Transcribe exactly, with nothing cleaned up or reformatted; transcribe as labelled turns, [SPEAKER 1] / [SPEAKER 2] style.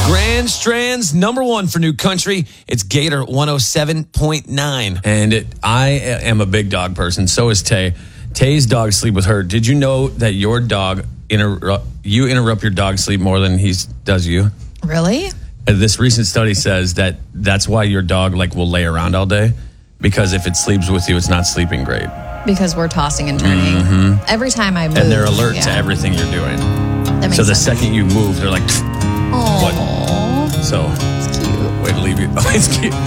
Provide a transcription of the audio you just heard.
[SPEAKER 1] Grand Strand's number one for new country. It's Gator one oh seven point nine. And it, I am a big dog person. So is Tay. Tay's dogs sleep with her. Did you know that your dog, interrupt, you interrupt your dog's sleep more than he does you?
[SPEAKER 2] Really?
[SPEAKER 1] And this recent study says that that's why your dog like will lay around all day. Because if it sleeps with you, it's not sleeping great.
[SPEAKER 2] Because we're tossing and turning.
[SPEAKER 1] Mm-hmm.
[SPEAKER 2] Every time I move.
[SPEAKER 1] And they're alert
[SPEAKER 2] yeah.
[SPEAKER 1] to everything you're doing.
[SPEAKER 2] That makes
[SPEAKER 1] so the
[SPEAKER 2] sense.
[SPEAKER 1] second you move, they're like,
[SPEAKER 2] Aww.
[SPEAKER 1] what? So,
[SPEAKER 2] It's cute.
[SPEAKER 1] way to leave you. Oh, it's cute.